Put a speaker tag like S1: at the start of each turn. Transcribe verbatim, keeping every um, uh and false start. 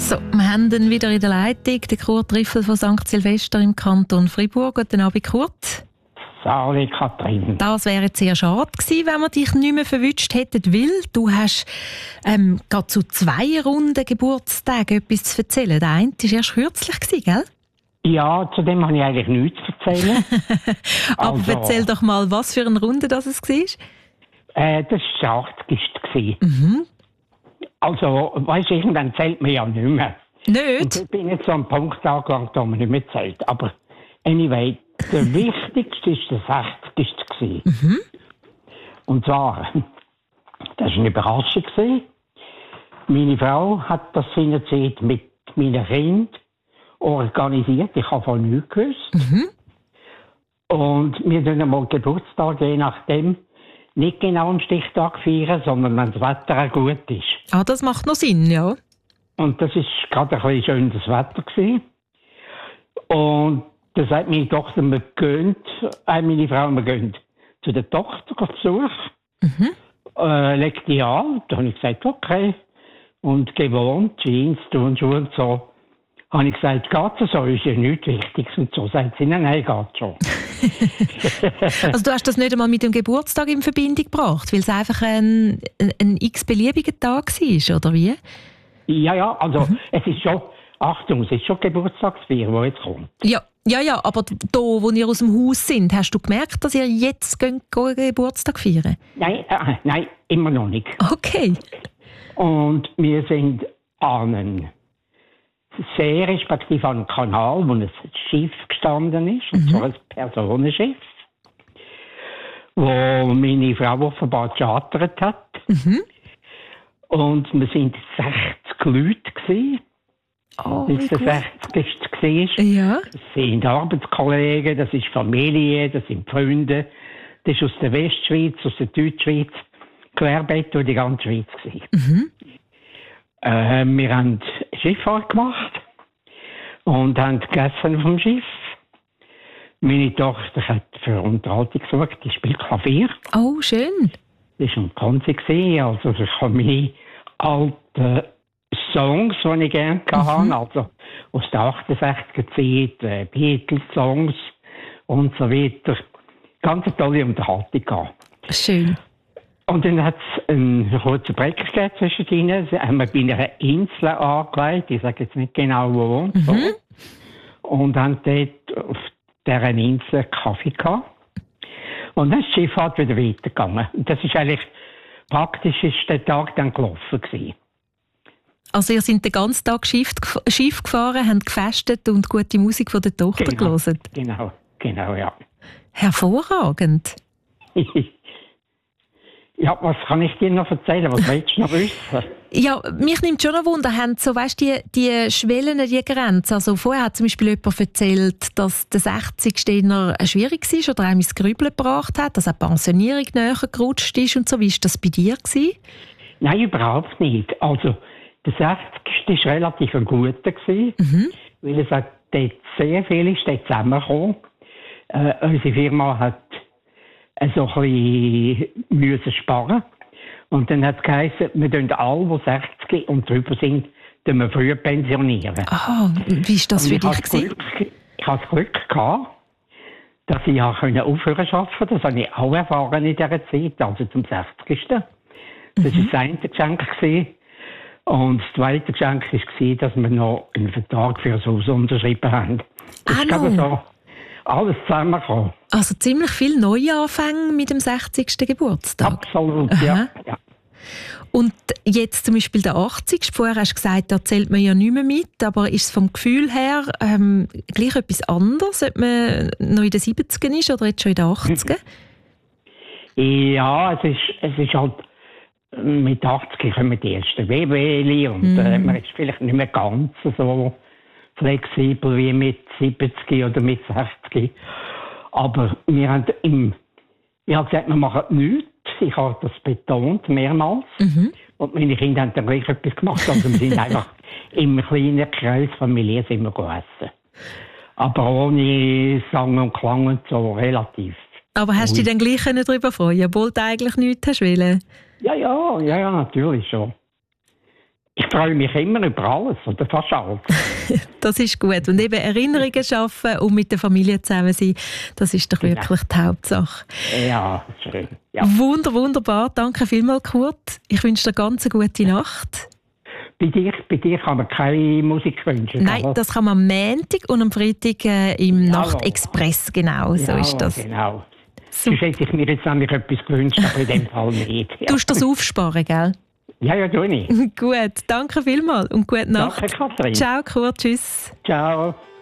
S1: So, wir haben ihn wieder in der Leitung, den Kurt Riffel von Sankt Silvester im Kanton Fribourg. Guten Abend, Kurt.
S2: Sali Katrin.
S1: Das wäre jetzt sehr schade gewesen, wenn wir dich nicht mehr verwünscht hätten, weil du hast ähm, gerade zu zwei runden Geburtstagen etwas zu erzählen. Der eine war erst kürzlich gewesen, gell?
S2: Ja, zu dem habe ich eigentlich nichts zu erzählen.
S1: Aber
S2: also,
S1: erzähl doch mal, was für eine Runde das es war.
S2: Äh, das war der achtzigste
S1: Mhm.
S2: Also, weißt du, irgendwann zählt man ja nicht mehr.
S1: Nicht?
S2: Und ich bin jetzt so am Punkt angelangt, wo man nicht mehr zählt. Aber anyway, der wichtigste war der sechzigste
S1: Mhm.
S2: Und zwar, das war eine Überraschung gewesen. Meine Frau hat das seinerzeit mit meinen Kindern organisiert. Ich habe von nichts gewusst.
S1: Mhm.
S2: Und wir feiern einmal Geburtstag, je nachdem, nicht genau am Stichtag feiern, sondern wenn das Wetter auch gut ist.
S1: Ah, das macht noch Sinn, ja.
S2: Und das war gerade ein bisschen schönes Wetter gewesen. Und da sagt meine Tochter, wir gehen, äh, meine Frau, wir gehen zu der Tochter auf Besuch.
S1: Mhm.
S2: Äh, legt die an. Da habe ich gesagt, okay. Und gewohnt, Jeans, Turnschuhe und so. Habe ich gesagt, geht so, ist ja nichts Wichtiges und so. Sagt sie, nein, nein, geht schon.
S1: Also du hast das nicht einmal mit dem Geburtstag in Verbindung gebracht, weil es einfach ein, ein, ein x-beliebiger Tag war, oder wie?
S2: Ja, ja, also
S1: Mhm.
S2: es ist schon, Achtung, es ist schon Geburtstagsfeier, die jetzt kommt.
S1: Ja, ja, ja, aber da, wo ihr aus dem Haus sind, hast du gemerkt, dass ihr jetzt geht, geht Geburtstag feiern?
S2: Nein, äh, nein, immer noch nicht.
S1: Okay.
S2: Und wir sind an einem See, respektive an einem Kanal, wo ein Schiff gestanden ist, und
S1: Mhm.
S2: zwar ein Personenschiff, wo meine Frau offenbar gechartert hat.
S1: Mhm.
S2: Und wir sind sechzig Leute gewesen.
S1: Oh,
S2: Das
S1: wie
S2: ist der
S1: gut.
S2: sechzigste war.
S1: Ja.
S2: Das sind Arbeitskollegen, das ist Familie, das sind Freunde. Das ist aus der Westschweiz, aus der Deutschschweiz, querbeet durch die ganze Schweiz gewesen.
S1: Mhm.
S2: Äh, wir haben Schifffahrt gemacht und haben gegessen vom Schiff. Meine Tochter hat für Unterhaltung gesorgt, die spielt Klavier.
S1: Oh, schön.
S2: Das war ein Konzert, also ich habe meine alten Songs, die ich gerne
S1: Mhm.
S2: hatte, also aus der achtundsechziger Zeit, äh, Beatles-Songs und so weiter. Ganz eine tolle Unterhaltung gehabt.
S1: Schön.
S2: Und dann hat es einen kurzen Break gegeben zwischen ihnen. Sie haben wir bei einer Insel angelegt, ich sage jetzt nicht genau wo.
S1: Mhm.
S2: So. Und haben dort auf dieser Insel Kaffee gehabt. Und dann ist die Schifffahrt wieder weitergegangen. Und das ist eigentlich, praktisch ist der Tag dann gelaufen gewesen.
S1: Also ihr seid den ganzen Tag Schiff, gef- Schiff gefahren, habt gefestet und gute Musik von der Tochter
S2: Genau.
S1: gehört.
S2: Genau, genau, ja.
S1: Hervorragend.
S2: Ja, was kann ich dir noch erzählen? Was willst du noch wissen?
S1: Ja, mich nimmt schon ein Wunder, haben so, weißt, die, die Schwellen, die Grenzen. Also vorher hat zum Beispiel jemand erzählt, dass der sechzigste eher schwierig war oder einem ins Grübeln gebracht hat, dass eine Pensionierung näher gerutscht ist und so. Wie war das bei dir gewesen?
S2: Nein, überhaupt nicht. Also, der sechzigste war relativ ein guter gewesen,
S1: Mhm.
S2: weil es hat dort sehr viel ist dort zusammengekommen. Äh, unsere Firma hat äh, so ein bisschen müssen sparen. Und dann hat es geheißen, wir tun alle, die sechzig und drüber sind, tun wir früher pensionieren.
S1: Ah, wie war das
S2: Und
S1: für
S2: ich
S1: dich
S2: hatte das
S1: gewesen?
S2: Glück, ich hatte das Glück gehabt, dass ich auch aufhören konnte. Das habe ich auch erfahren in dieser Zeit, also zum sechzigsten Das war
S1: Mhm.
S2: das eine Geschenk gewesen. Und das zweite Geschenk war, dass wir noch einen Vertrag für das Haus unterschrieben haben. Das
S1: Ah,
S2: ist gerade
S1: noch?
S2: so alles zusammengekommen.
S1: Also ziemlich viele Neuanfänge mit dem sechzigsten Geburtstag.
S2: Absolut,
S1: Aha.
S2: ja. ja.
S1: Und jetzt zum Beispiel der achtzigste Vorher hast du gesagt, da zählt man ja nicht mehr mit, aber ist es vom Gefühl her ähm, gleich etwas anderes, ob man noch in den siebzigern ist oder jetzt schon in den achtzigern?
S2: Ja, es ist, es ist halt, mit achtzig kommen die ersten Wehwehli und
S1: Mhm.
S2: äh, man ist vielleicht nicht mehr ganz so flexibel wie mit siebzig oder mit sechzig. Aber wir haben im, ich habe gesagt, wir machen nichts. Ich habe das betont, mehrmals.
S1: Mhm.
S2: Und meine Kinder haben dann gleich etwas gemacht. Also wir sind einfach im kleinen Kreis Familie sind wir gegessen. Aber ohne Sang und Klang und so, relativ.
S1: Aber hast du dich dann gleich können darüber freuen, obwohl du eigentlich nichts hast wollen?
S2: Ja, ja, ja, ja, natürlich schon. Ich freue mich immer über alles oder fast alles.
S1: Das ist gut. Und eben Erinnerungen schaffen und mit der Familie zusammen sein, das ist doch
S2: Genau.
S1: wirklich die Hauptsache.
S2: Ja, schön. Ja.
S1: Wunder, wunderbar. Danke vielmals, Kurt. Ich wünsche dir ganz eine gute Nacht.
S2: Bei dir, bei dir kann man keine Musik wünschen.
S1: Nein,
S2: aber?
S1: das kann man am Montag und am Freitag äh, im
S2: Ja,
S1: Nachtexpress. Genau, so
S2: ja,
S1: ist das.
S2: Genau.
S1: Super.
S2: Sonst hätte ich mir jetzt nämlich etwas gewünscht, aber in dem Fall nicht. Ja,
S1: Du musst das aufsparen, gell?
S2: ja, ja tue ich.
S1: Gut, danke vielmals und gute Nacht.
S2: Danke, Kathrin.
S1: Ciao, Kurt, tschüss.
S2: Ciao.